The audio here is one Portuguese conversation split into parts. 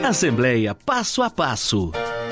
Assembleia Passo a Passo.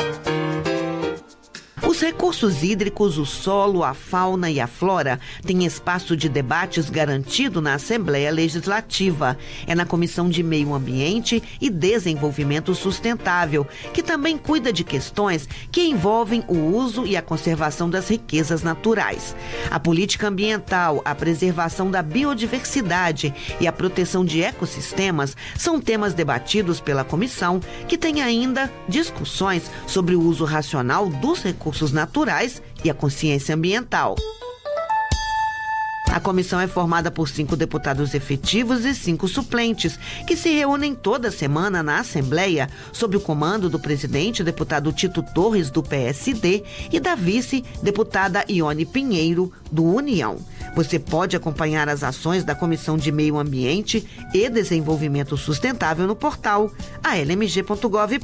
Os recursos hídricos, o solo, a fauna e a flora têm espaço de debates garantido na Assembleia Legislativa. É na Comissão de Meio Ambiente e Desenvolvimento Sustentável, que também cuida de questões que envolvem o uso e a conservação das riquezas naturais. A política ambiental, a preservação da biodiversidade e a proteção de ecossistemas são temas debatidos pela comissão, que tem ainda discussões sobre o uso racional dos recursos naturais e a consciência ambiental. A comissão é formada por 5 deputados efetivos e 5 suplentes, que se reúnem toda semana na Assembleia, sob o comando do presidente, deputado Tito Torres, do PSD, e da vice, deputada Ione Pinheiro, do União. Você pode acompanhar as ações da Comissão de Meio Ambiente e Desenvolvimento Sustentável no portal almg.gov.br.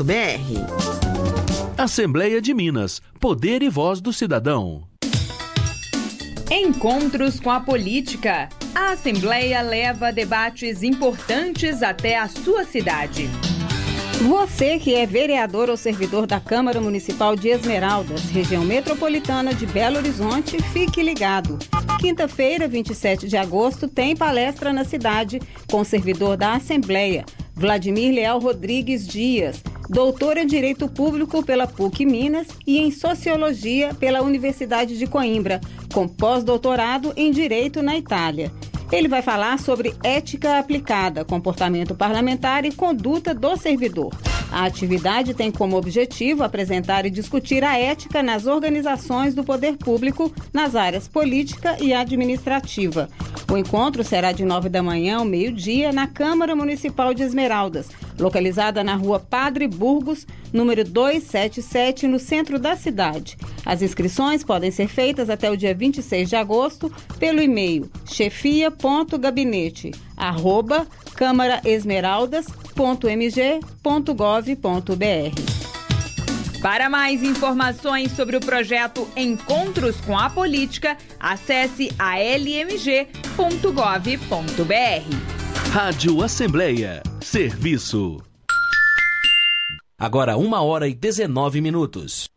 Assembleia de Minas. Poder e voz do cidadão. Encontros com a política. A Assembleia leva debates importantes até a sua cidade. Você que é vereador ou servidor da Câmara Municipal de Esmeraldas, região metropolitana de Belo Horizonte, fique ligado. Quinta-feira, 27 de agosto, tem palestra na cidade com o servidor da Assembleia, Vladimir Leal Rodrigues Dias, doutor em Direito Público pela PUC Minas e em Sociologia pela Universidade de Coimbra, com pós-doutorado em Direito na Itália. Ele vai falar sobre ética aplicada, comportamento parlamentar e conduta do servidor. A atividade tem como objetivo apresentar e discutir a ética nas organizações do poder público nas áreas política e administrativa. O encontro será de 9 da manhã ao meio-dia na Câmara Municipal de Esmeraldas, localizada na rua Padre Burgos, número 277, no centro da cidade. As inscrições podem ser feitas até o dia 26 de agosto pelo e-mail chefia.gabinete@câmaraesmeraldas.mg.gov.br. Para mais informações sobre o projeto Encontros com a Política, acesse almg.gov.br. Rádio Assembleia. Serviço. Agora 1h19.